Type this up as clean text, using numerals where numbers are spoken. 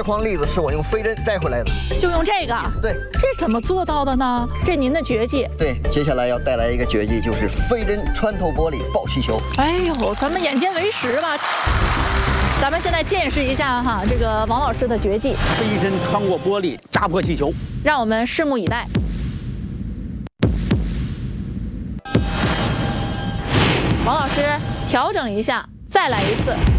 筐栗子是我用飞针摘回来的， 就用这个。 对， 这是怎么做到的呢？这是您的绝技。 对，接下来要带来一个绝技，就是飞针穿透玻璃爆气球。 哎呦，咱们眼见为实吧。咱们现在见识一下哈，这个王老师的绝技， 飞针穿过玻璃，扎破气球。 让我们拭目以待。王老师，调整一下，再来一次。